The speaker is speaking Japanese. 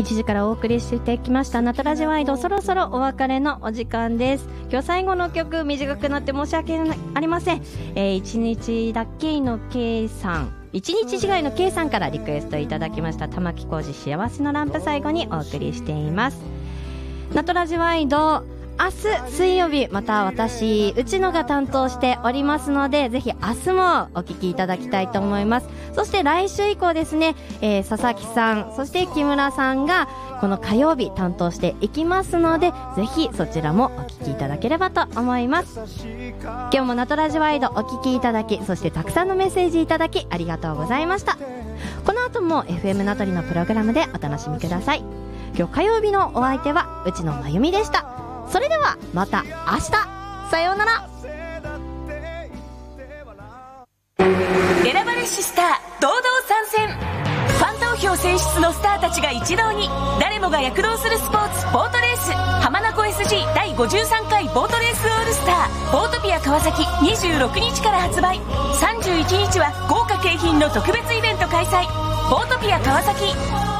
1時からお送りしてきましたナトラジワイド、そろそろお別れのお時間です。今日最後の曲短くなって申し訳ありません。一日だけの K さん、一日違いの K さんからリクエストいただきました玉置浩二幸せのランプ、最後にお送りしています。ナトラジワイド、明日水曜日また私内野が担当しておりますので、ぜひ明日もお聞きいただきたいと思います。そして来週以降ですね、佐々木さんそして木村さんがこの火曜日担当していきますので、ぜひそちらもお聞きいただければと思います。今日もナトラジワイドお聞きいただき、そしてたくさんのメッセージいただきありがとうございました。この後も FM ナトリのプログラムでお楽しみください。今日火曜日のお相手は内野真由美でした。それではまた明日、さようなら。 選ばれしスター堂々参戦。ファン投票選出のスターたちが一堂に、誰もが躍動するスポーツボートレース、浜名湖 SG 第53回ボートレースオールスターボートピア川崎、26日から発売。31日は豪華景品の特別イベント開催。ボートピア川崎。